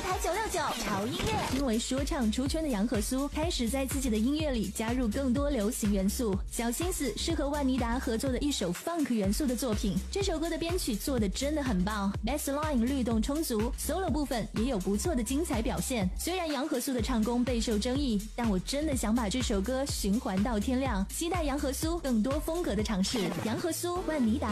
台969潮音乐。 因为说唱出圈的杨和苏开始在自己的音乐里加入更多流行元素，小心思是和万妮达合作的一首 funk 元素的作品。这首歌的编曲做得真的很棒 ，bass line 律动充足 ，solo 部分也有不错的精彩表现。虽然杨和苏的唱功备受争议，但我真的想把这首歌循环到天亮，期待杨和苏更多风格的尝试。杨和苏、万妮达。